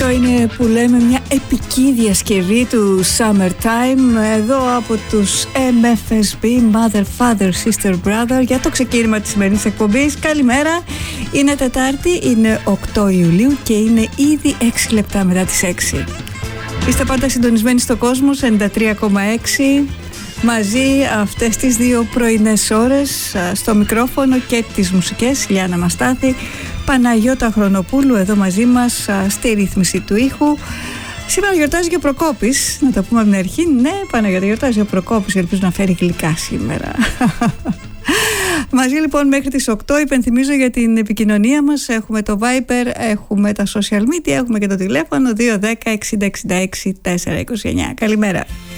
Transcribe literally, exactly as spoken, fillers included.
Αυτό είναι που λέμε μια επική διασκευή του Summertime εδώ από τους εμ εφ ες μπι, Mother, Father, Sister, Brother, για το ξεκίνημα της σημερινής εκπομπής. Καλημέρα, είναι Τετάρτη, είναι οκτώ Ιουλίου και είναι ήδη έξι λεπτά μετά τις έξι. Είστε πάντα συντονισμένοι στο Κόσμος ενενήντα τρία κόμμα έξι, μαζί αυτές τις δύο πρωινές ώρες, στο μικρόφωνο και τις μουσικές Λιάννα Μαστάθη, Παναγιώτα Χρονοπούλου εδώ μαζί μας στη ρύθμιση του ήχου. Σήμερα γιορτάζει και ο Προκόπης, να το πούμε από την αρχή. Ναι, Παναγιώτα, γιορτάζει ο Προκόπης, ελπίζω να φέρει γλυκά σήμερα. Μαζί λοιπόν μέχρι τις οκτώ. Υπενθυμίζω για την επικοινωνία μας. Έχουμε το Viber, έχουμε τα social media, έχουμε και το τηλέφωνο δύο ένα μηδέν έξι έξι έξι τέσσερα δύο εννιά. Καλημέρα.